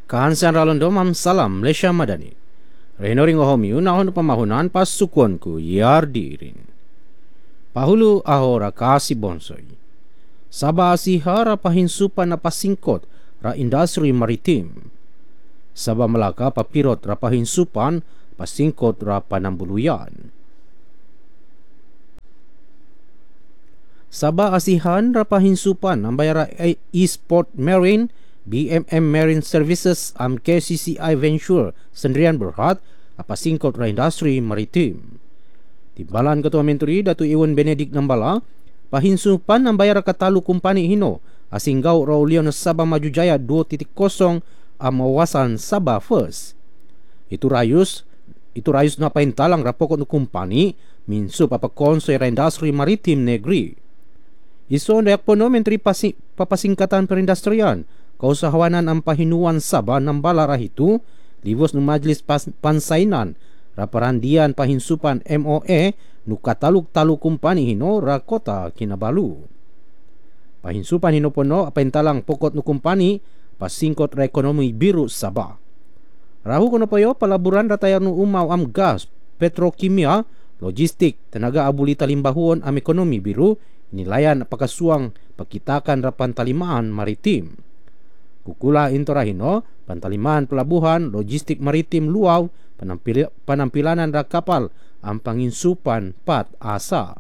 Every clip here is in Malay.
Kahansan ralondo mam salam Malaysia Madani. Renoring ohomiu nahon pamahunan pas sukuanku yardirin. Pahulu ahora kasi bonsoi. Sabah asihara pahinsupan na pasingkot ra industri maritim. Sabah Melaka papirot ra pahinsupan pasingkot ra panambuluyan. Sabah asihan ra pahinsupan ang bayara Eastport Marine BMM Marine Services am KCCI Venture Sendirian Berhad apasingkot ra industri maritim. Timbalan Ketua Menteri Datuk Iwan Benedict Nambala pahinsupan ang bayar katalu kumpani hino asinggaw Raulion Sabah Maju Jaya 2.0 ang mawasan Sabah First. Itu rayus na pahintalang rapokot no kumpani minsup apa konsoy ra industri maritim negeri. Iso ndayak po no Menteri Papasingkatan Perindustrian kausahawanan ang pahinuan Sabah Nambala rahitu livos ng Majlis Pansainan raparandian pahinsupan MOA nu kataluk-taluk kumpani hino ra Kota Kinabalu. Pahinsupan hino pono apaintalang pokot nu kumpani pasingkot ra ekonomi biru Sabah. Rahu kono payo palaburan ratayan nu umaw am gas, petrokimia, logistik, tenaga abulita limbahon am ekonomi biru nilayan pakasuang pakitakan ra pantalimaan maritim. Kukula intorahino pantalimaan pelabuhan logistik maritim luaw penampilanan ra kapal ang panginsupan pat asa.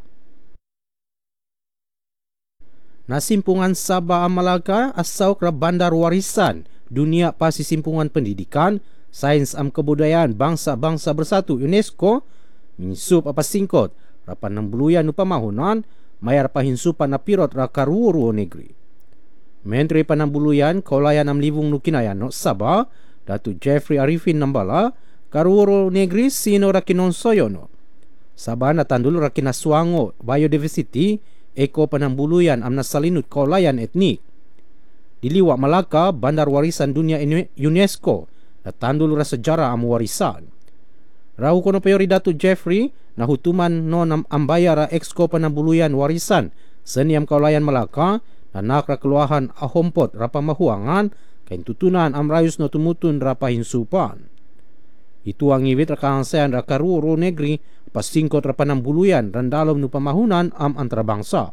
Nasimpungan Sabah Malaka asaw ra bandar warisan dunia pasisimpungan pendidikan sains am kebudayaan bangsa-bangsa bersatu UNESCO minsup apasingkot ra panambuluyan nu pamahunan mayar pahinsupan na pirot ra karuuru negeri. Menteri Panambuluyan Kaulayan am Livung Nukinayan no Sabah Datuk Jeffrey Arifin Nambala karuuru negeri sino ra kinonsoyono. Sabah na tandul ra kinaswango biodiversity eko panambuluyan am nasalinut kaulayan etnik. Diliwa Malaka bandar warisan dunia UNESCO na tandul ra sejarah am warisan. Rahu kono payori Datuk Jeffrey na hutuman no ambaya ra exco panambuluyan warisan seniam kaulayan Malaka na nakra keluahan ahompot ra pamahuangan kain tutunan am rayus no tumutun ra pahinsupan. Itu ang iwit ra kahangsayan ra karuuru negeri pasingkot ra panambuluyan randalom nu pamahunan am antarabangsa.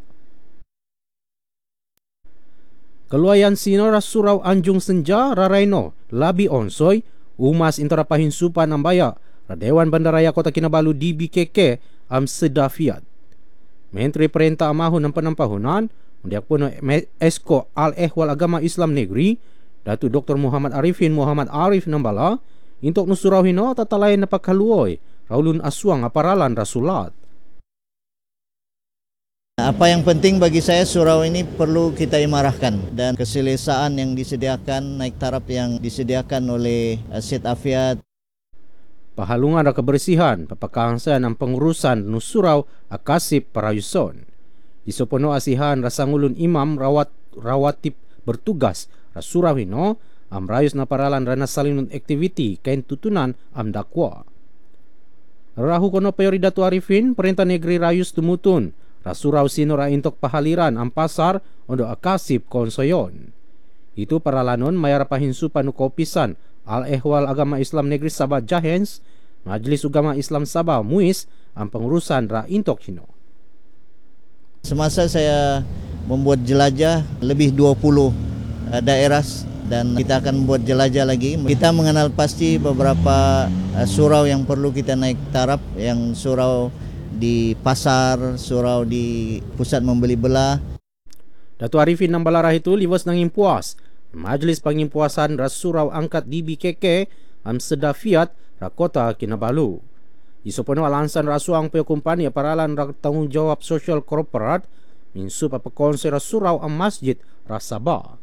Keluayan sino ra surau Anjung Senja ra Raino labi onsoy umas intara pahinsupan am baya ra Dewan Bandaraya Kota Kinabalu DBKK am sedafiat. Menteri Perintah Amahun ng Panampahunan undiak puno Esko Al-Ehwal Agama Islam Negeri Datuk Dr. Muhammad Arif Nambala intok nusurau hino tatalayan na pagkaluoy raulun aswang aparalan rasulat. Apa yang penting bagi saya surau ini perlu kita imarahkan dan keselesaan yang disediakan naik taraf yang disediakan oleh Syed Afiat. Pahalungan ra kebersihan papakahangsan ang pengurusan nusurau akasip parayuson. Isopono asihan rasangulun imam rawatip bertugas rasurau hino am rayus na paralan rana salinun activity kain tutunan am dakwa. Rahu kono payori Datu Arifin perintah negeri rayus tumutun rasurau sino ra intok pahaliran am pasar ondo akasip konsoyon. Itu paralanon mayar pahinsupan nu kopisan Al-Ehwal Agama Islam Negeri Sabah Jahens Majlis Ugama Islam Sabah MUIS ang pengurusan ra intok hino. Semasa saya membuat jelajah lebih 20 daerah dan kita akan membuat jelajah lagi. Kita mengenal pasti beberapa surau yang perlu kita naik taraf, yang surau di pasar, surau di pusat membeli belah. Datuk Arifin Nambalarah itu liwas nang impuas. Majlis Pangimpuasan Rasurau Angkat DBKK am sedafiat ra Kota Kinabalu. Isopono alansan rasuang peo kumpani aparalan ra tanggungjawab sosial korporat minsup apa konser rasurau am masjid ra Sabah.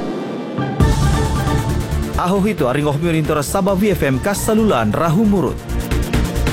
Aho itu aring ohmior intora Sabah VFM kasalulan rahu murut.